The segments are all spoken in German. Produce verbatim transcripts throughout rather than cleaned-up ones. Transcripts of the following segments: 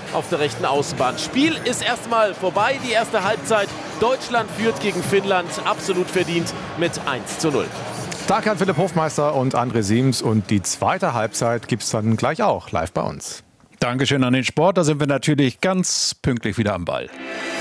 auf der rechten Außenbahn. Spiel ist erstmal vorbei, die erste Halbzeit. Deutschland führt gegen Finnland, absolut verdient mit eins zu null. Danke an Philipp Hofmeister und André Siems. Und die zweite Halbzeit gibt es dann gleich auch live bei uns. Dankeschön an den Sport, da sind wir natürlich ganz pünktlich wieder am Ball.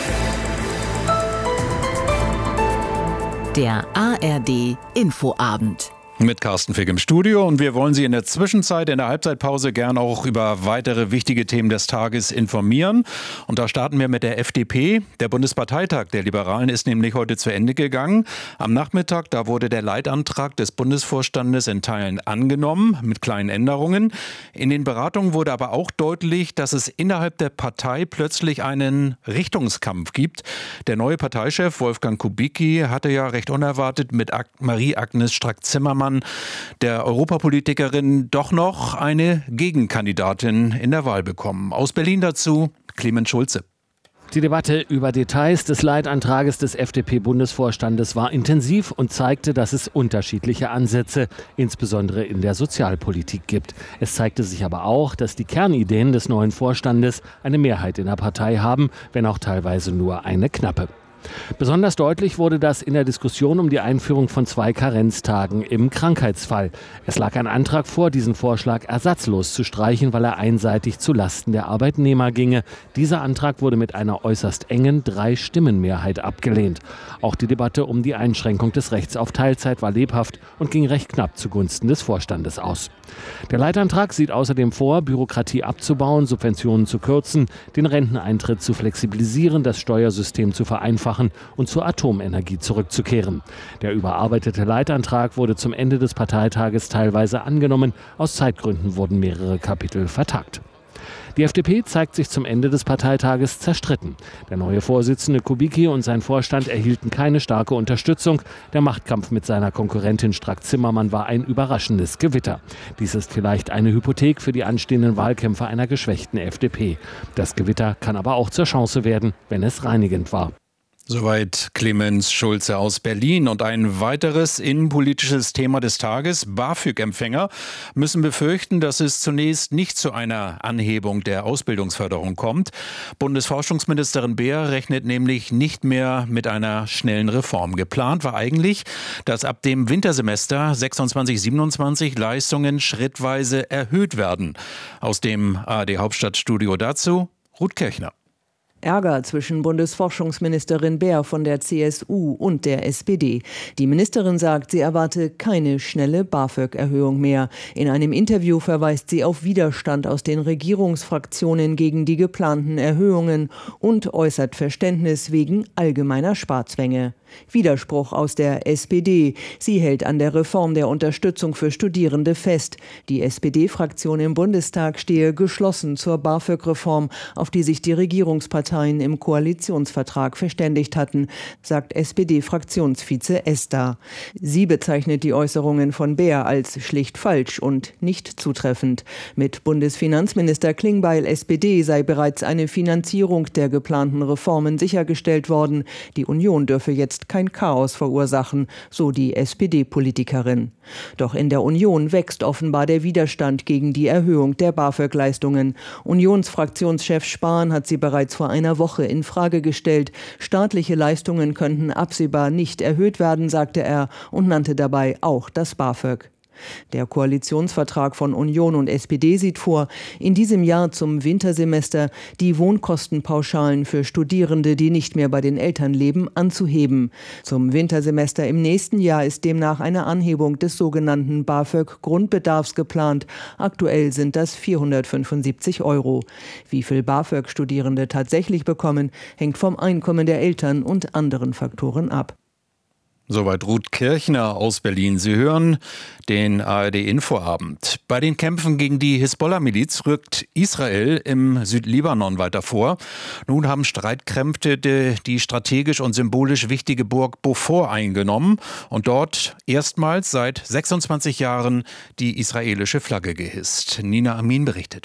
Der A R D Infoabend. Mit Carsten Fick im Studio und wir wollen Sie in der Zwischenzeit, in der Halbzeitpause gern auch über weitere wichtige Themen des Tages informieren. Und da starten wir mit der F D P. Der Bundesparteitag der Liberalen ist nämlich heute zu Ende gegangen. Am Nachmittag, da wurde der Leitantrag des Bundesvorstandes in Teilen angenommen, mit kleinen Änderungen. In den Beratungen wurde aber auch deutlich, dass es innerhalb der Partei plötzlich einen Richtungskampf gibt. Der neue Parteichef Wolfgang Kubicki hatte ja recht unerwartet mit Marie-Agnes Strack-Zimmermann, der Europapolitikerin, doch noch eine Gegenkandidatin in der Wahl bekommen. Aus Berlin dazu Clemens Schulze. Die Debatte über Details des Leitantrages des F D P-Bundesvorstandes war intensiv und zeigte, dass es unterschiedliche Ansätze, insbesondere in der Sozialpolitik, gibt. Es zeigte sich aber auch, dass die Kernideen des neuen Vorstandes eine Mehrheit in der Partei haben, wenn auch teilweise nur eine knappe. Besonders deutlich wurde das in der Diskussion um die Einführung von zwei Karenztagen im Krankheitsfall. Es lag ein Antrag vor, diesen Vorschlag ersatzlos zu streichen, weil er einseitig zu Lasten der Arbeitnehmer ginge. Dieser Antrag wurde mit einer äußerst engen Drei-Stimmen-Mehrheit abgelehnt. Auch die Debatte um die Einschränkung des Rechts auf Teilzeit war lebhaft und ging recht knapp zugunsten des Vorstandes aus. Der Leitantrag sieht außerdem vor, Bürokratie abzubauen, Subventionen zu kürzen, den Renteneintritt zu flexibilisieren, das Steuersystem zu vereinfachen und zur Atomenergie zurückzukehren. Der überarbeitete Leitantrag wurde zum Ende des Parteitages teilweise angenommen. Aus Zeitgründen wurden mehrere Kapitel vertagt. Die F D P zeigt sich zum Ende des Parteitages zerstritten. Der neue Vorsitzende Kubicki und sein Vorstand erhielten keine starke Unterstützung. Der Machtkampf mit seiner Konkurrentin Strack-Zimmermann war ein überraschendes Gewitter. Dies ist vielleicht eine Hypothek für die anstehenden Wahlkämpfe einer geschwächten F D P. Das Gewitter kann aber auch zur Chance werden, wenn es reinigend war. Soweit Clemens Schulze aus Berlin. Und ein weiteres innenpolitisches Thema des Tages. BAföG-Empfänger müssen befürchten, dass es zunächst nicht zu einer Anhebung der Ausbildungsförderung kommt. Bundesforschungsministerin Beer rechnet nämlich nicht mehr mit einer schnellen Reform. Geplant war eigentlich, dass ab dem Wintersemester sechsundzwanzig siebenundzwanzig Leistungen schrittweise erhöht werden. Aus dem A R D-Hauptstadtstudio dazu Ruth Kirchner. Ärger zwischen Bundesforschungsministerin Beer von der C S U und der S P D. Die Ministerin sagt, sie erwarte keine schnelle BAföG-Erhöhung mehr. In einem Interview verweist sie auf Widerstand aus den Regierungsfraktionen gegen die geplanten Erhöhungen und äußert Verständnis wegen allgemeiner Sparzwänge. Widerspruch aus der S P D. Sie hält an der Reform der Unterstützung für Studierende fest. Die S P D-Fraktion im Bundestag stehe geschlossen zur BAföG-Reform, auf die sich die Regierungsparteien im Koalitionsvertrag verständigt hatten, sagt S P D-Fraktionsvize Ester. Sie bezeichnet die Äußerungen von Beer als schlicht falsch und nicht zutreffend. Mit Bundesfinanzminister Klingbeil S P D sei bereits eine Finanzierung der geplanten Reformen sichergestellt worden. Die Union dürfe jetzt kein Chaos verursachen, so die S P D-Politikerin. Doch in der Union wächst offenbar der Widerstand gegen die Erhöhung der BAföG-Leistungen. Unionsfraktionschef Spahn hat sie bereits vor einer Woche in Frage gestellt. Staatliche Leistungen könnten absehbar nicht erhöht werden, sagte er und nannte dabei auch das BAföG. Der Koalitionsvertrag von Union und S P D sieht vor, in diesem Jahr zum Wintersemester die Wohnkostenpauschalen für Studierende, die nicht mehr bei den Eltern leben, anzuheben. Zum Wintersemester im nächsten Jahr ist demnach eine Anhebung des sogenannten BAföG-Grundbedarfs geplant. Aktuell sind das vierhundertfünfundsiebzig Euro. Wie viel BAföG Studierende tatsächlich bekommen, hängt vom Einkommen der Eltern und anderen Faktoren ab. Soweit Ruth Kirchner aus Berlin. Sie hören den A R D-Infoabend. Bei den Kämpfen gegen die Hisbollah-Miliz rückt Israel im Südlibanon weiter vor. Nun haben Streitkräfte die strategisch und symbolisch wichtige Burg Beaufort eingenommen und dort erstmals seit sechsundzwanzig Jahren die israelische Flagge gehisst. Nina Amin berichtet.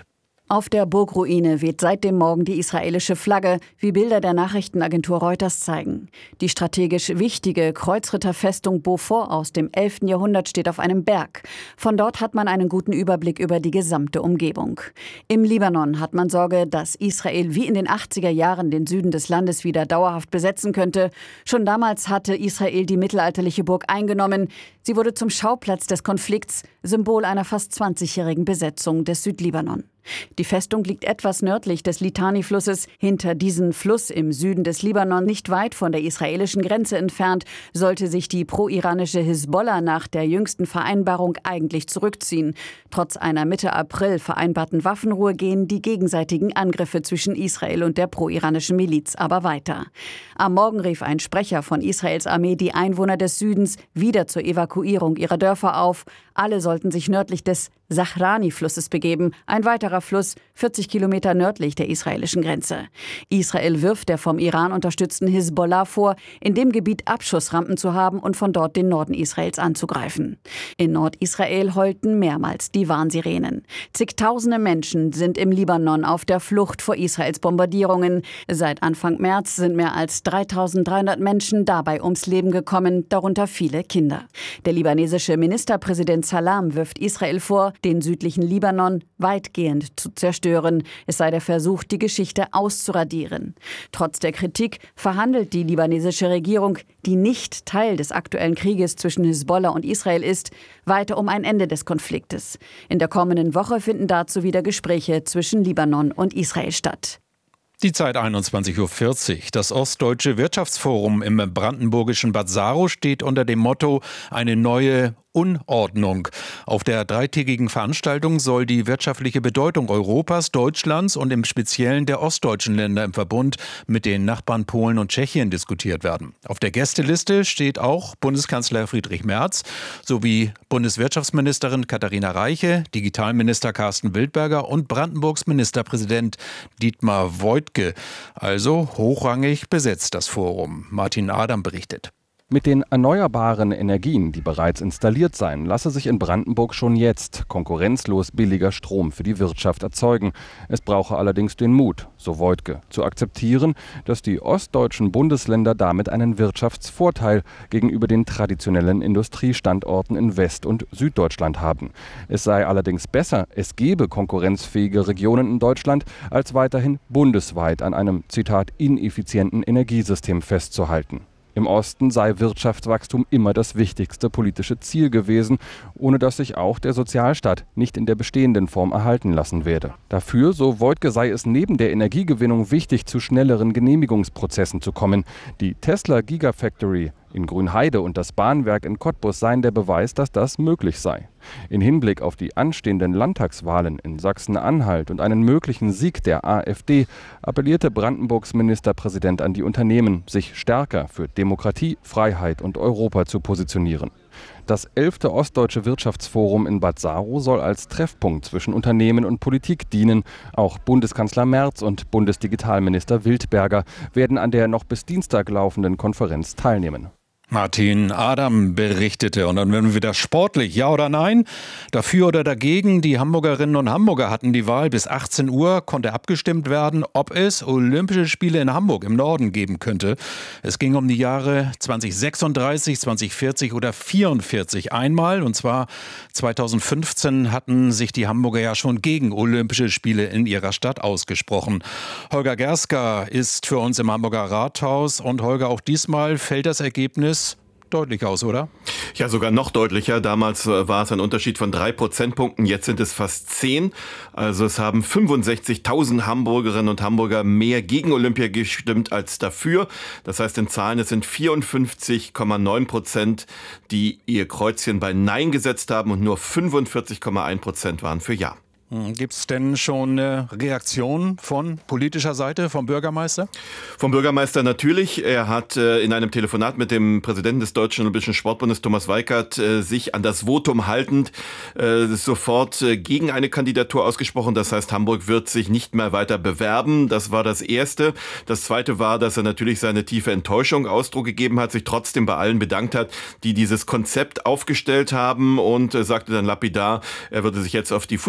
Auf der Burgruine weht seit dem Morgen die israelische Flagge, wie Bilder der Nachrichtenagentur Reuters zeigen. Die strategisch wichtige Kreuzritterfestung Beaufort aus dem elften Jahrhundert steht auf einem Berg. Von dort hat man einen guten Überblick über die gesamte Umgebung. Im Libanon hat man Sorge, dass Israel wie in den achtziger Jahren den Süden des Landes wieder dauerhaft besetzen könnte. Schon damals hatte Israel die mittelalterliche Burg eingenommen. Sie wurde zum Schauplatz des Konflikts, Symbol einer fast zwanzigjährigen Besetzung des Südlibanon. Die Festung liegt etwas nördlich des Litani-Flusses. Hinter diesem Fluss im Süden des Libanon, nicht weit von der israelischen Grenze entfernt, sollte sich die pro-iranische Hisbollah nach der jüngsten Vereinbarung eigentlich zurückziehen. Trotz einer Mitte April vereinbarten Waffenruhe gehen die gegenseitigen Angriffe zwischen Israel und der pro-iranischen Miliz aber weiter. Am Morgen rief ein Sprecher von Israels Armee die Einwohner des Südens wieder zur Evakuierung ihrer Dörfer auf. Alle sollten sich nördlich des Zahrani-Flusses begeben, ein weiterer Fluss vierzig Kilometer nördlich der israelischen Grenze. Israel wirft der vom Iran unterstützten Hisbollah vor, in dem Gebiet Abschussrampen zu haben und von dort den Norden Israels anzugreifen. In Nordisrael heulten mehrmals die Warnsirenen. Zigtausende Menschen sind im Libanon auf der Flucht vor Israels Bombardierungen. Seit Anfang März sind mehr als dreitausenddreihundert Menschen dabei ums Leben gekommen, darunter viele Kinder. Der libanesische Ministerpräsident Salam wirft Israel vor, den südlichen Libanon weitgehend zu zerstören. Es sei der Versuch, die Geschichte auszuradieren. Trotz der Kritik verhandelt die libanesische Regierung, die nicht Teil des aktuellen Krieges zwischen Hisbollah und Israel ist, weiter um ein Ende des Konfliktes. In der kommenden Woche finden dazu wieder Gespräche zwischen Libanon und Israel statt. Die Zeit einundzwanzig Uhr vierzig. Das Ostdeutsche Wirtschaftsforum im brandenburgischen Bad Saro steht unter dem Motto „Eine neue Unordnung". Auf der dreitägigen Veranstaltung soll die wirtschaftliche Bedeutung Europas, Deutschlands und im Speziellen der ostdeutschen Länder im Verbund mit den Nachbarn Polen und Tschechien diskutiert werden. Auf der Gästeliste steht auch Bundeskanzler Friedrich Merz sowie Bundeswirtschaftsministerin Katharina Reiche, Digitalminister Carsten Wildberger und Brandenburgs Ministerpräsident Dietmar Woidke. Also hochrangig besetzt das Forum. Martin Adam berichtet. Mit den erneuerbaren Energien, die bereits installiert seien, lasse sich in Brandenburg schon jetzt konkurrenzlos billiger Strom für die Wirtschaft erzeugen. Es brauche allerdings den Mut, so Woidke, zu akzeptieren, dass die ostdeutschen Bundesländer damit einen Wirtschaftsvorteil gegenüber den traditionellen Industriestandorten in West- und Süddeutschland haben. Es sei allerdings besser, es gebe konkurrenzfähige Regionen in Deutschland, als weiterhin bundesweit an einem, Zitat, ineffizienten Energiesystem festzuhalten. Im Osten sei Wirtschaftswachstum immer das wichtigste politische Ziel gewesen, ohne dass sich auch der Sozialstaat nicht in der bestehenden Form erhalten lassen werde. Dafür, so Woidke, sei es neben der Energiegewinnung wichtig, zu schnelleren Genehmigungsprozessen zu kommen. Die Tesla Gigafactory in Grünheide und das Bahnwerk in Cottbus seien der Beweis, dass das möglich sei. In Hinblick auf die anstehenden Landtagswahlen in Sachsen-Anhalt und einen möglichen Sieg der AfD appellierte Brandenburgs Ministerpräsident an die Unternehmen, sich stärker für Demokratie, Freiheit und Europa zu positionieren. Das elfte Ostdeutsche Wirtschaftsforum in Bad Saro soll als Treffpunkt zwischen Unternehmen und Politik dienen. Auch Bundeskanzler Merz und Bundesdigitalminister Wildberger werden an der noch bis Dienstag laufenden Konferenz teilnehmen. Martin Adam berichtete. Und dann werden wir wieder sportlich. Ja oder nein? Dafür oder dagegen? Die Hamburgerinnen und Hamburger hatten die Wahl. Bis achtzehn Uhr konnte abgestimmt werden, ob es Olympische Spiele in Hamburg im Norden geben könnte. Es ging um die Jahre zweitausendsechsunddreißig, zweitausendvierzig oder vierundvierzig einmal. Und zwar zweitausendfünfzehn hatten sich die Hamburger ja schon gegen Olympische Spiele in ihrer Stadt ausgesprochen. Holger Gerska ist für uns im Hamburger Rathaus. Und Holger, auch diesmal fällt das Ergebnis deutlich aus, oder? Ja, sogar noch deutlicher. Damals war es ein Unterschied von drei Prozentpunkten, jetzt sind es fast zehn. Also es haben fünfundsechzigtausend Hamburgerinnen und Hamburger mehr gegen Olympia gestimmt als dafür. Das heißt in Zahlen, es sind vierundfünfzig Komma neun Prozent, die ihr Kreuzchen bei Nein gesetzt haben und nur fünfundvierzig Komma eins Prozent waren für Ja. Gibt es denn schon eine Reaktion von politischer Seite, vom Bürgermeister? Vom Bürgermeister natürlich. Er hat äh, in einem Telefonat mit dem Präsidenten des Deutschen Olympischen Sportbundes, Thomas Weikert, äh, sich an das Votum haltend äh, sofort äh, gegen eine Kandidatur ausgesprochen. Das heißt, Hamburg wird sich nicht mehr weiter bewerben. Das war das Erste. Das Zweite war, dass er natürlich seine tiefe Enttäuschung Ausdruck gegeben hat, sich trotzdem bei allen bedankt hat, die dieses Konzept aufgestellt haben und äh, sagte dann lapidar, er würde sich jetzt auf die Fußballweltmeisterschaft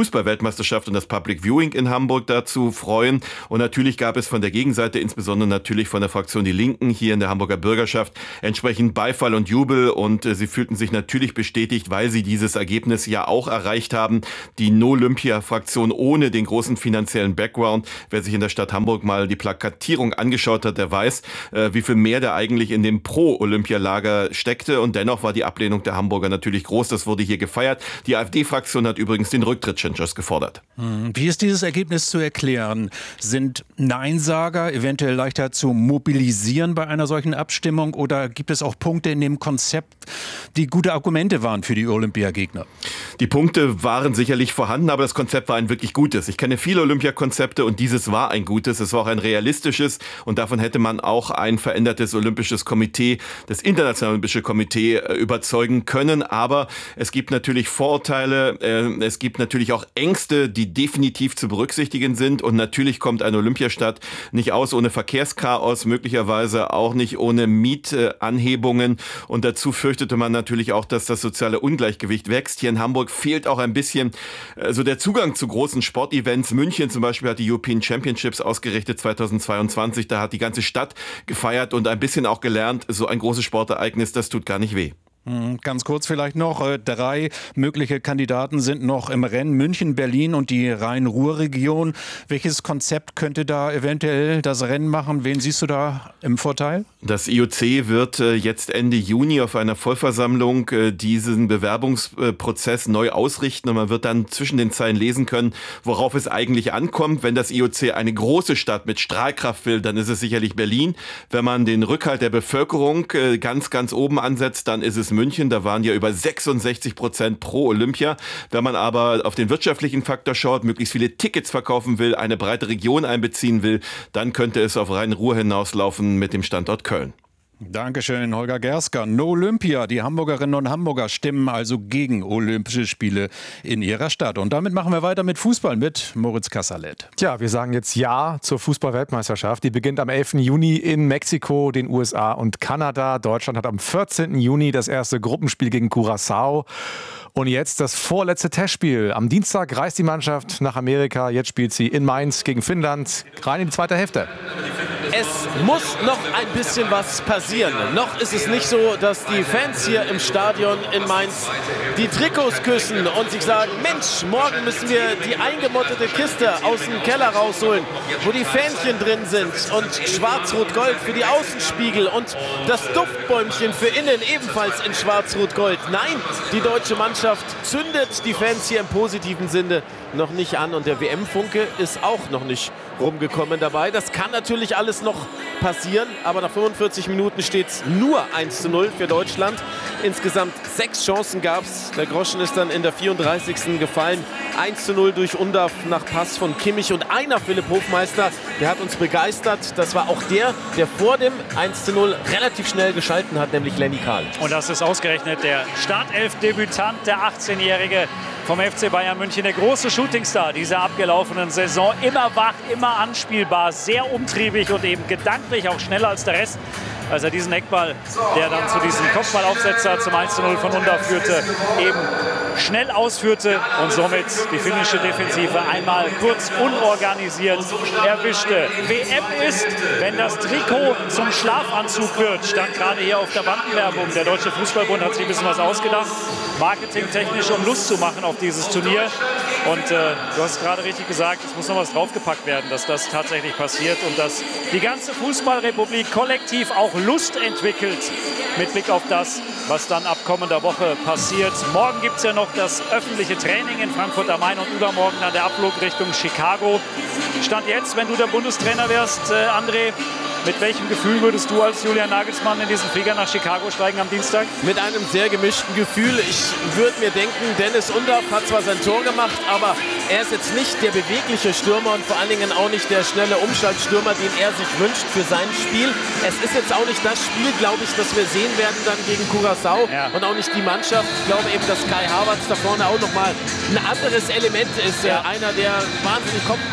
Fußball-Weltmeisterschaft und das Public Viewing in Hamburg dazu freuen. Und natürlich gab es von der Gegenseite, insbesondere natürlich von der Fraktion Die Linken hier in der Hamburger Bürgerschaft, entsprechend Beifall und Jubel. Und äh, sie fühlten sich natürlich bestätigt, weil sie dieses Ergebnis ja auch erreicht haben. Die No-Olympia-Fraktion ohne den großen finanziellen Background. Wer sich in der Stadt Hamburg mal die Plakatierung angeschaut hat, der weiß, äh, wie viel mehr da eigentlich in dem Pro-Olympia-Lager steckte. Und dennoch war die Ablehnung der Hamburger natürlich groß. Das wurde hier gefeiert. Die AfD-Fraktion hat übrigens den Rücktritt Tschentschers gefordert. Wie ist dieses Ergebnis zu erklären? Sind Neinsager eventuell leichter zu mobilisieren bei einer solchen Abstimmung oder gibt es auch Punkte in dem Konzept, die gute Argumente waren für die Olympiagegner? Die Punkte waren sicherlich vorhanden, aber das Konzept war ein wirklich gutes. Ich kenne viele Olympiakonzepte und dieses war ein gutes. Es war auch ein realistisches und davon hätte man auch ein verändertes olympisches Komitee, das Internationale Olympische Komitee, überzeugen können. Aber es gibt natürlich Vorurteile, es gibt natürlich auch Ängste, die definitiv zu berücksichtigen sind. Und natürlich kommt eine Olympiastadt nicht aus ohne Verkehrschaos, möglicherweise auch nicht ohne Mietanhebungen. Und dazu fürchtete man natürlich auch, dass das soziale Ungleichgewicht wächst. Hier in Hamburg fehlt auch ein bisschen so also der Zugang zu großen Sportevents. München zum Beispiel hat die European Championships ausgerichtet zweitausendzweiundzwanzig. Da hat die ganze Stadt gefeiert und ein bisschen auch gelernt, so ein großes Sportereignis, das tut gar nicht weh. Ganz kurz vielleicht noch, drei mögliche Kandidaten sind noch im Rennen, München, Berlin und die Rhein-Ruhr-Region. Welches Konzept könnte da eventuell das Rennen machen? Wen siehst du da im Vorteil? Das I O C wird jetzt Ende Juni auf einer Vollversammlung diesen Bewerbungsprozess neu ausrichten und man wird dann zwischen den Zeilen lesen können, worauf es eigentlich ankommt. Wenn das I O C eine große Stadt mit Strahlkraft will, dann ist es sicherlich Berlin. Wenn man den Rückhalt der Bevölkerung ganz, ganz oben ansetzt, dann ist es München, da waren ja über sechsundsechzig Prozent pro Olympia. Wenn man aber auf den wirtschaftlichen Faktor schaut, möglichst viele Tickets verkaufen will, eine breite Region einbeziehen will, dann könnte es auf Rhein-Ruhr hinauslaufen mit dem Standort Köln. Dankeschön, Holger Gersker. No Olympia. Die Hamburgerinnen und Hamburger stimmen also gegen Olympische Spiele in ihrer Stadt. Und damit machen wir weiter mit Fußball mit Moritz Kasserlet. Tja, wir sagen jetzt Ja zur Fußball-Weltmeisterschaft. Die beginnt am elften Juni in Mexiko, den U S A und Kanada. Deutschland hat am vierzehnten Juni das erste Gruppenspiel gegen Curaçao. Und jetzt das vorletzte Testspiel. Am Dienstag reist die Mannschaft nach Amerika. Jetzt spielt sie in Mainz gegen Finnland. Rein in die zweite Hälfte. Es muss noch ein bisschen was passieren. Noch ist es nicht so, dass die Fans hier im Stadion in Mainz die Trikots küssen und sich sagen, Mensch, morgen müssen wir die eingemottete Kiste aus dem Keller rausholen, wo die Fähnchen drin sind und schwarz-rot-gold für die Außenspiegel und das Duftbäumchen für innen ebenfalls in schwarz-rot-gold. Nein, die deutsche Mannschaft zündet die Fans hier im positiven Sinne noch nicht an und der W M-Funke ist auch noch nicht rumgekommen dabei. Das kann natürlich alles noch passieren, aber nach fünfundvierzig Minuten steht es nur eins zu null für Deutschland. Insgesamt sechs Chancen gab es. Der Groschen ist dann in der vierunddreißigsten gefallen. eins zu null durch Undav nach Pass von Kimmich und einer Philipp Hofmeister, der hat uns begeistert. Das war auch der, der vor dem eins zu null relativ schnell geschalten hat, nämlich Lenny Kahl. Und das ist ausgerechnet der Startelf-Debütant, der achtzehnjährige vom F C Bayern München, der große Shootingstar dieser abgelaufenen Saison. Immer wach, immer anspielbar, sehr umtriebig und eben gedanklich auch schneller als der Rest. Als er diesen Eckball, der dann zu diesem Kopfballaufsetzer zum eins zu null von Undav führte, eben schnell ausführte und somit die finnische Defensive einmal kurz unorganisiert erwischte. W M ist, wenn das Trikot zum Schlafanzug wird, stand gerade hier auf der Bandenwerbung. Der Deutsche Fußballbund hat sich ein bisschen was ausgedacht, marketingtechnisch, um Lust zu machen auf dieses Turnier. Und äh, du hast gerade richtig gesagt, es muss noch was draufgepackt werden, dass das tatsächlich passiert und dass die ganze Fußballrepublik kollektiv auch Lust entwickelt mit Blick auf das, was dann ab kommender Woche passiert. Morgen gibt es ja noch das öffentliche Training in Frankfurt am Main und übermorgen dann der Abflug Richtung Chicago. Stand jetzt, wenn du der Bundestrainer wärst, äh, André, mit welchem Gefühl würdest du als Julian Nagelsmann in diesen Flieger nach Chicago steigen am Dienstag? Mit einem sehr gemischten Gefühl. Ich würde mir denken, Dennis Undav hat zwar sein Tor gemacht, aber er ist jetzt nicht der bewegliche Stürmer und vor allen Dingen auch nicht der schnelle Umschaltstürmer, den er sich wünscht für sein Spiel. Es ist jetzt auch nicht das Spiel, glaube ich, das wir sehen werden dann gegen Curaçao ja. und auch nicht die Mannschaft. Ich glaube eben, dass Kai Havertz da vorne auch nochmal ein anderes Element ist. Ja. Einer, der wahnsinnig kopfballstark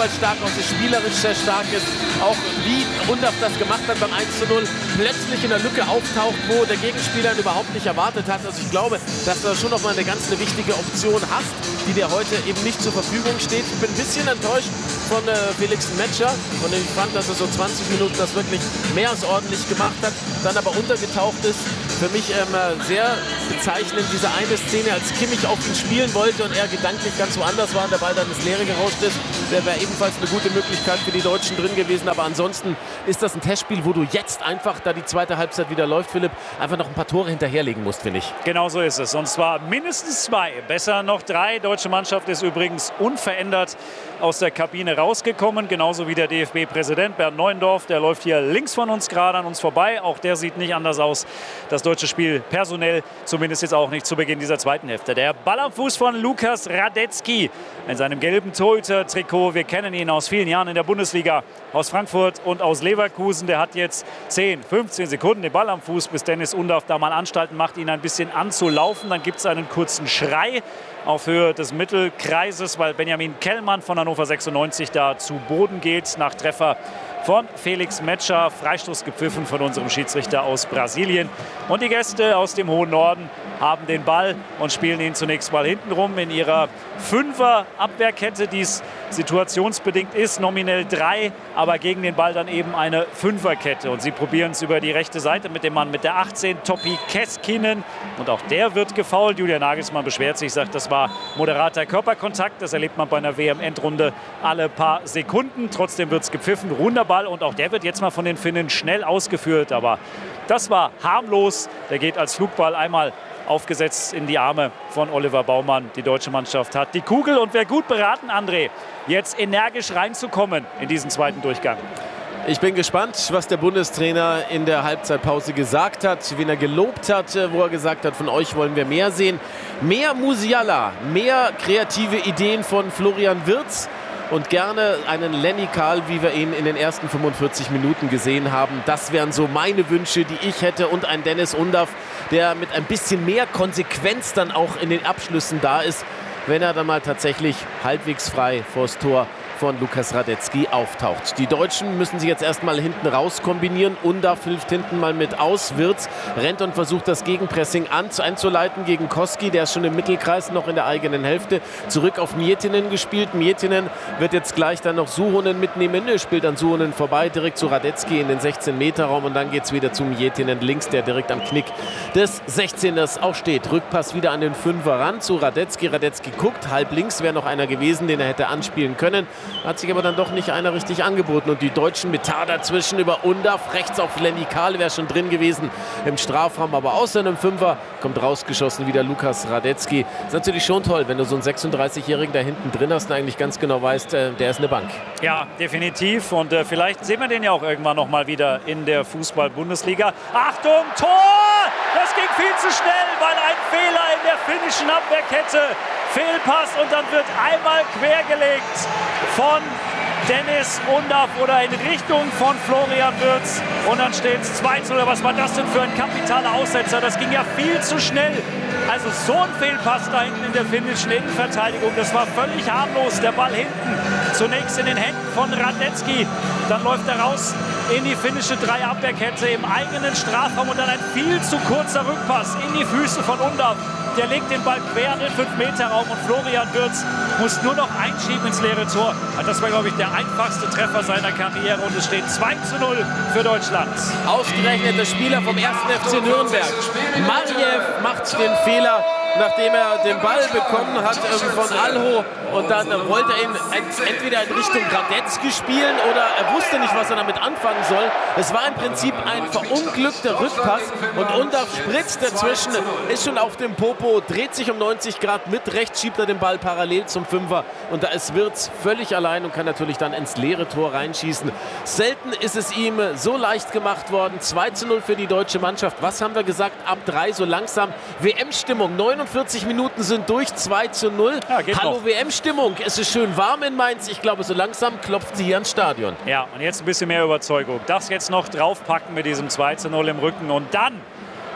aus ist, spielerisch sehr stark ist. Auch wie Undaff das gemacht hat beim eins zu null, plötzlich in der Lücke auftaucht, wo der Gegenspieler ihn überhaupt nicht erwartet hat. Also ich glaube, dass du schon noch mal eine ganz eine wichtige Option hast, die dir heute eben nicht zur Verfügung steht. Ich bin ein bisschen enttäuscht von äh, Felix Metscher und ich fand, dass er so zwanzig Minuten das wirklich mehr als ordentlich gemacht hat, dann aber untergetaucht ist. Für mich ähm, sehr bezeichnend diese eine Szene, als Kimmich auf ihn spielen wollte und er gedanklich ganz woanders war und der Ball dann ins Leere gerauscht ist. Der wäre ebenfalls eine gute Möglichkeit für die Deutschen drin gewesen. Aber ansonsten ist das ein Testspiel, wo du jetzt einfach, da die zweite Halbzeit wieder läuft, Philipp, einfach noch ein paar Tore hinterherlegen musst, finde ich. Genau so ist es. Und zwar mindestens zwei, besser noch drei. Die deutsche Mannschaft ist übrigens unverändert aus der Kabine rausgekommen. Genauso wie der D F B-Präsident Bernd Neuendorf. Der läuft hier links von uns gerade an uns vorbei. Auch der sieht nicht anders aus. Das deutsche Spiel personell, zumindest jetzt auch nicht zu Beginn dieser zweiten Hälfte. Der Ball am Fuß von Lukas Radetzky in seinem gelben Torhüter-Trikot. Wir kennen ihn aus vielen Jahren in der Bundesliga, aus Frankfurt und aus Leverkusen. Der hat jetzt zehn, fünfzehn Sekunden den Ball am Fuß, bis Dennis Undaff da mal Anstalten macht, ihn ein bisschen anzulaufen. Dann gibt es einen kurzen Schrei auf Höhe des Mittelkreises, weil Benjamin Kellmann von Hannover sechsundneunzig da zu Boden geht nach Treffer von Felix Metscher. Freistoß gepfiffen von unserem Schiedsrichter aus Brasilien. Und die Gäste aus dem hohen Norden haben den Ball und spielen ihn zunächst mal hintenrum in ihrer Fünfer-Abwehrkette, die es situationsbedingt ist, nominell drei, aber gegen den Ball dann eben eine Fünferkette. Und sie probieren es über die rechte Seite mit dem Mann mit der achtzehn, Topi Keskinen. Und auch der wird gefoult. Julian Nagelsmann beschwert sich, sagt, das war moderater Körperkontakt. Das erlebt man bei einer W M-Endrunde alle paar Sekunden. Trotzdem wird es gepfiffen. Runder Ball. Und auch der wird jetzt mal von den Finnen schnell ausgeführt. Aber das war harmlos. Der geht als Flugball einmal aufgesetzt in die Arme von Oliver Baumann. Die deutsche Mannschaft hat die Kugel und wäre gut beraten, André, jetzt energisch reinzukommen in diesen zweiten Durchgang. Ich bin gespannt, was der Bundestrainer in der Halbzeitpause gesagt hat, wen er gelobt hat, wo er gesagt hat, von euch wollen wir mehr sehen. Mehr Musiala, mehr kreative Ideen von Florian Wirtz. Und gerne einen Lenny Kahl, wie wir ihn in den ersten fünfundvierzig Minuten gesehen haben. Das wären so meine Wünsche, die ich hätte. Und ein Dennis Undaff, der mit ein bisschen mehr Konsequenz dann auch in den Abschlüssen da ist, wenn er dann mal tatsächlich halbwegs frei vors Tor von Lukas Radetzky auftaucht. Die Deutschen müssen sich jetzt erstmal hinten raus kombinieren. Undaff hilft hinten mal mit aus. Wirtz rennt und versucht das Gegenpressing an, einzuleiten gegen Koski. Der ist schon im Mittelkreis, noch in der eigenen Hälfte. Zurück auf Miettinen gespielt. Miettinen wird jetzt gleich dann noch Suhonen mitnehmen. Er spielt an Suhonen vorbei, direkt zu Radetzky in den sechzehn Meter Raum. Und dann geht es wieder zu Miettinen links, der direkt am Knick des sechzehners auch steht. Rückpass wieder an den Fünfer ran zu Radetzky. Radetzky guckt, halb links wäre noch einer gewesen, den er hätte anspielen können. Hat sich aber dann doch nicht einer richtig angeboten. Und die Deutschen mit Tar dazwischen über Undaff. Rechts auf Lenny Kahl wäre schon drin gewesen im Strafraum. Aber außer einem Fünfer kommt rausgeschossen wieder Lukas Radetzky. Ist natürlich schon toll, wenn du so einen sechsunddreißigjährigen da hinten drin hast und eigentlich ganz genau weißt, äh, der ist eine Bank. Ja, definitiv. Und äh, vielleicht sehen wir den ja auch irgendwann noch mal wieder in der Fußball-Bundesliga. Achtung, Tor! Das ging viel zu schnell, weil ein Fehler in der finnischen Abwehrkette. Fehlpass und dann wird einmal quergelegt von Dennis Undaff oder in Richtung von Florian Wirtz. Und dann steht es zwei zu null. Was war das denn für ein kapitaler Aussetzer? Das ging ja viel zu schnell. Also so ein Fehlpass da hinten in der finnischen Innenverteidigung. Das war völlig harmlos. Der Ball hinten zunächst in den Händen von Radetzky. Dann läuft er raus in die finnische Dreierabwehrkette im eigenen Strafraum. Und dann ein viel zu kurzer Rückpass in die Füße von Undaff. Der legt den Ball quer in den fünf Meter Raum und Florian Wirtz muss nur noch einschieben ins leere Tor. Das war, glaube ich, der einfachste Treffer seiner Karriere und es steht zwei zu null für Deutschland. Ausgerechnet der Spieler vom ersten F C Nürnberg. Marjew macht den Fehler, nachdem er den Ball bekommen hat von Alho. Und dann wollte er ihn entweder in Richtung Radetzky spielen oder er wusste nicht, was er damit anfangen soll. Es war im Prinzip ein verunglückter Rückpass und Undaff spritzt dazwischen, ist schon auf dem Popo, dreht sich um neunzig Grad mit, rechts schiebt er den Ball parallel zum Fünfer und da ist Wirtz völlig allein und kann natürlich dann ins leere Tor reinschießen. Selten ist es ihm so leicht gemacht worden. zwei zu null für die deutsche Mannschaft. Was haben wir gesagt? Ab drei so langsam. W M-Stimmung, neunundvierzig Minuten sind durch, zwei zu null. Ja, Hallo noch. W M-Stimmung. Es ist schön warm in Mainz. Ich glaube, so langsam klopft sie hier ans Stadion. Ja, und jetzt ein bisschen mehr Überzeugung. Das jetzt noch draufpacken mit diesem zwei zu null im Rücken und dann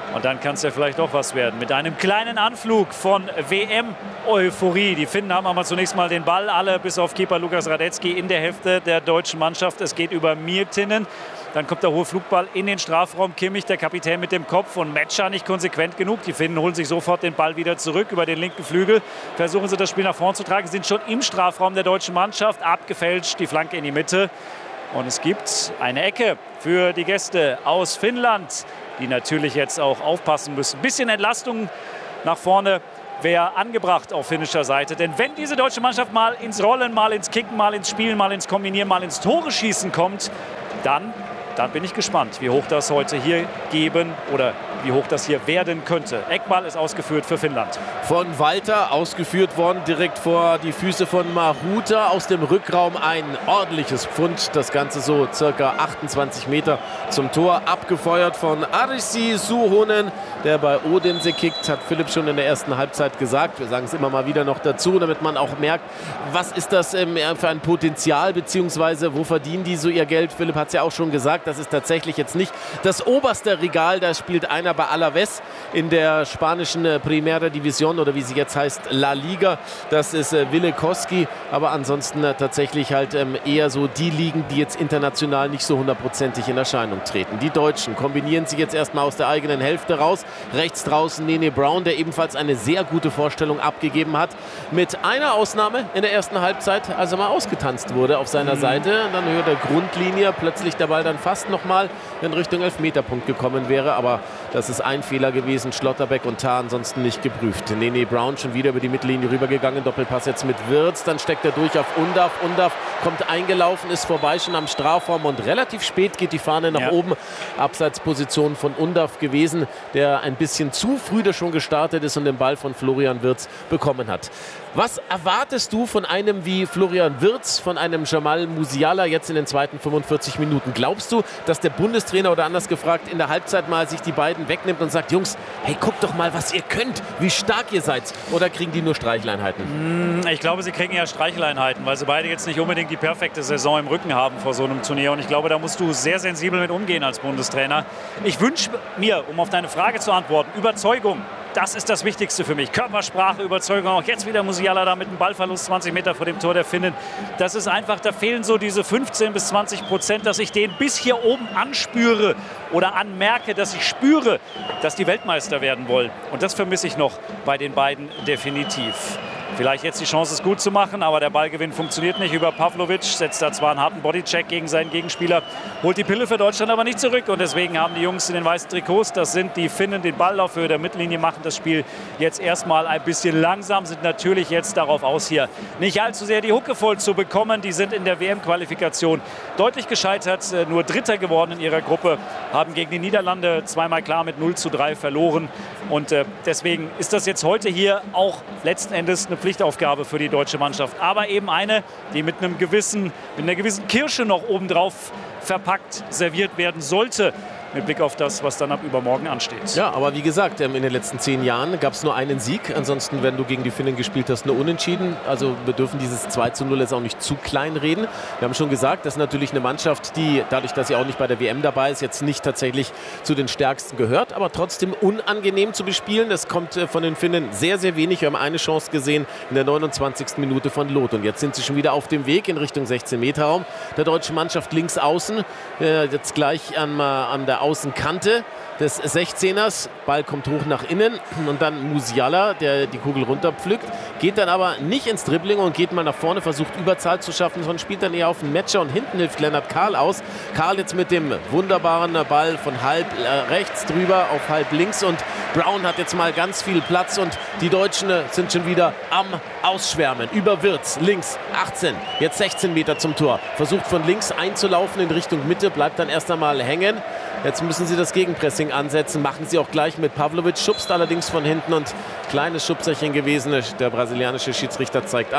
Und dann kann es ja vielleicht doch was werden. Mit einem kleinen Anflug von W M-Euphorie. Die Finnen haben aber zunächst mal den Ball, alle bis auf Keeper Lukas Radetzky in der Hälfte der deutschen Mannschaft. Es geht über Miettinen. Dann kommt der hohe Flugball in den Strafraum. Kimmich, der Kapitän mit dem Kopf, und Metscher nicht konsequent genug. Die Finnen holen sich sofort den Ball wieder zurück über den linken Flügel. Versuchen sie das Spiel nach vorn zu tragen, sind schon im Strafraum der deutschen Mannschaft. Abgefälscht, die Flanke in die Mitte. Und es gibt eine Ecke für die Gäste aus Finnland, die natürlich jetzt auch aufpassen müssen. Ein bisschen Entlastung nach vorne wäre angebracht auf finnischer Seite. Denn wenn diese deutsche Mannschaft mal ins Rollen, mal ins Kicken, mal ins Spielen, mal ins Kombinieren, mal ins Tore schießen kommt, dann, dann bin ich gespannt, wie hoch das heute hier geben oder wie hoch das hier werden könnte. Eckball ist ausgeführt für Finnland. Von Walter ausgeführt worden, direkt vor die Füße von Mahuta. Aus dem Rückraum ein ordentliches Pfund. Das Ganze so circa achtundzwanzig Meter zum Tor. Abgefeuert von Arsi Suhonen, der bei Odense kickt, hat Philipp schon in der ersten Halbzeit gesagt. Wir sagen es immer mal wieder noch dazu, damit man auch merkt, was ist das ähm, für ein Potenzial, beziehungsweise wo verdienen die so ihr Geld. Philipp hat es ja auch schon gesagt, das ist tatsächlich jetzt nicht das oberste Regal. Da spielt einer bei Alaves in der spanischen äh, Primera División oder wie sie jetzt heißt, La Liga. Das ist äh, Wille Koski, aber ansonsten äh, tatsächlich halt ähm, eher so die Ligen, die jetzt international nicht so hundertprozentig in Erscheinung treten. Die Deutschen kombinieren sie jetzt erstmal aus der eigenen Hälfte raus. Rechts draußen Nene Brown, der ebenfalls eine sehr gute Vorstellung abgegeben hat. Mit einer Ausnahme in der ersten Halbzeit, als er mal ausgetanzt wurde auf seiner mhm. Seite. Dann Höhe der Grundlinie, plötzlich der Ball dann fast nochmal in Richtung Elfmeterpunkt gekommen wäre, aber das ist ein Fehler gewesen. Schlotterbeck und Tah ansonsten nicht geprüft. Nene Brown schon wieder über die Mittellinie rübergegangen. Doppelpass jetzt mit Wirtz. Dann steckt er durch auf Undav. Undav kommt eingelaufen, ist vorbei schon am Strafraum und relativ spät geht die Fahne nach ja. oben. Abseitsposition von Undav gewesen, der ein bisschen zu früh da schon gestartet ist und den Ball von Florian Wirtz bekommen hat. Was erwartest du von einem wie Florian Wirtz, von einem Jamal Musiala jetzt in den zweiten fünfundvierzig Minuten? Glaubst du, dass der Bundestrainer, oder anders gefragt, in der Halbzeit mal sich die beiden wegnimmt und sagt, Jungs, hey, guckt doch mal, was ihr könnt, wie stark ihr seid? Oder kriegen die nur Streicheleinheiten? Ich glaube, sie kriegen eher Streicheleinheiten, weil sie beide jetzt nicht unbedingt die perfekte Saison im Rücken haben vor so einem Turnier. Und ich glaube, da musst du sehr sensibel mit umgehen als Bundestrainer. Ich wünsche mir, um auf deine Frage zu antworten, Überzeugung. Das ist das Wichtigste für mich. Körpersprache, Überzeugung. Auch jetzt wieder Musiala da mit einem Ballverlust zwanzig Meter vor dem Tor der Finnen. Das ist einfach, da fehlen so diese fünfzehn bis zwanzig Prozent, dass ich den bis hier oben anspüre oder anmerke, dass ich spüre, dass die Weltmeister werden wollen. Und das vermisse ich noch bei den beiden definitiv. Vielleicht jetzt die Chance, es gut zu machen, aber der Ballgewinn funktioniert nicht über Pavlovic. Setzt da zwar einen harten Bodycheck gegen seinen Gegenspieler, holt die Pille für Deutschland aber nicht zurück. Und deswegen haben die Jungs in den weißen Trikots, das sind die Finnen, den Ball auf Höhe der Mittellinie, machen das Spiel jetzt erstmal ein bisschen langsam, sind natürlich jetzt darauf aus, hier nicht allzu sehr die Hucke voll zu bekommen. Die sind in der W M-Qualifikation deutlich gescheitert, nur Dritter geworden in ihrer Gruppe, haben gegen die Niederlande zweimal klar mit null zu drei verloren. Und äh, deswegen ist das jetzt heute hier auch letzten Endes eine Pflichtaufgabe für die deutsche Mannschaft. Aber eben eine, die mit einem gewissen, mit einer gewissen Kirsche noch obendrauf verpackt serviert werden sollte. Mit Blick auf das, was dann ab übermorgen ansteht. Ja, aber wie gesagt, in den letzten zehn Jahren gab es nur einen Sieg. Ansonsten, wenn du gegen die Finnen gespielt hast, nur unentschieden. Also wir dürfen dieses zwei zu null jetzt auch nicht zu klein reden. Wir haben schon gesagt, das ist natürlich eine Mannschaft, die, dadurch, dass sie auch nicht bei der W M dabei ist, jetzt nicht tatsächlich zu den stärksten gehört, aber trotzdem unangenehm zu bespielen. Das kommt von den Finnen sehr, sehr wenig. Wir haben eine Chance gesehen in der neunundzwanzigsten Minute von Loth. Und jetzt sind sie schon wieder auf dem Weg in Richtung sechzehn Meter Raum. Der deutschen Mannschaft links außen, äh, jetzt gleich an, an der Außenkante des sechzehners. Ball kommt hoch nach innen und dann Musiala, der die Kugel runterpflückt, geht dann aber nicht ins Dribbling und geht mal nach vorne, versucht Überzahl zu schaffen, sondern spielt dann eher auf den Matcher und hinten hilft Lennart Kahl aus. Kahl jetzt mit dem wunderbaren Ball von halb äh, rechts drüber auf halb links und Brown hat jetzt mal ganz viel Platz und die Deutschen sind schon wieder am Ausschwärmen. Über Wirtz, links, achtzehn, jetzt sechzehn Meter zum Tor. Versucht von links einzulaufen in Richtung Mitte, bleibt dann erst einmal hängen. Jetzt müssen sie das Gegenpressing ansetzen, machen sie auch gleich mit Pavlovic, schubst allerdings von hinten und kleines Schubserchen gewesen. Der brasilianische Schiedsrichter zeigt an,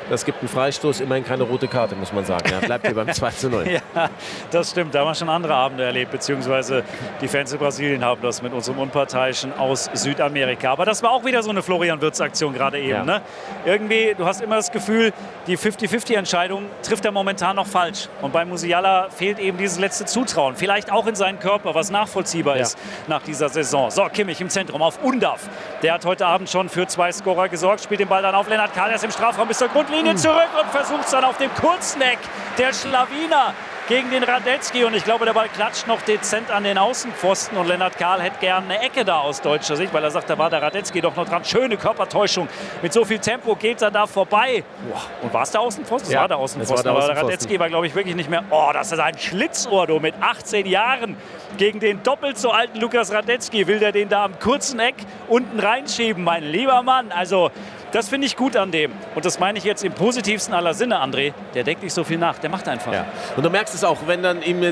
Das gibt einen Freistoß, immerhin keine rote Karte, muss man sagen. Er bleibt hier beim zwei zu null. Ja, das stimmt. Da haben wir schon andere Abende erlebt, beziehungsweise die Fans in Brasilien haben das mit unserem Unparteiischen aus Südamerika. Aber das war auch wieder so eine Florian Wirtz-Aktion gerade eben. Ja. Ne? Irgendwie, du hast immer das Gefühl, die fünfzig fünfzig Entscheidung trifft er momentan noch falsch. Und bei Musiala fehlt eben dieses letzte Zutrauen. Vielleicht auch in seinen Körper, was nachvollziehbar ja. ist nach dieser Saison. So, Kimmich im Zentrum auf Undav. Der hat heute Abend schon für zwei Scorer gesorgt, spielt den Ball dann auf Lennart Kahl, er ist im Strafraum bis zur Grundlinie mhm. zurück und versucht es dann auf dem kurzen Eck der Schlawiner gegen den Radetzky. Und ich glaube, der Ball klatscht noch dezent an den Außenpfosten. Und Lennart Kahl hätte gerne eine Ecke da aus deutscher Sicht, weil er sagt, da war der Radetzky doch noch dran. Schöne Körpertäuschung. Mit so viel Tempo geht er da vorbei. Und war es der Außenpfosten? Ja, das war der Außenpfosten. Der Außenpfosten. Aber der Radetzky war, glaube ich, wirklich nicht mehr. Oh, das ist ein Schlitzohr, du, mit achtzehn Jahren. Gegen den doppelt so alten Lukas Radetzky will der den da am kurzen Eck unten reinschieben, mein lieber Mann. Also, das finde ich gut an dem. Und das meine ich jetzt im positivsten aller Sinne, André. Der deckt nicht so viel nach, der macht einfach. Ja. Und du merkst es auch, wenn dann ihm